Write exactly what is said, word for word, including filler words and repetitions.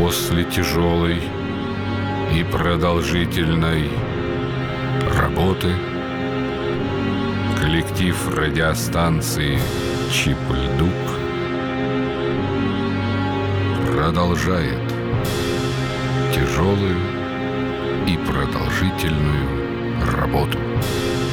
после тяжелой и продолжительной работы коллектив радиостанции «Чип-Льдук» продолжает тяжелую и продолжительную работу.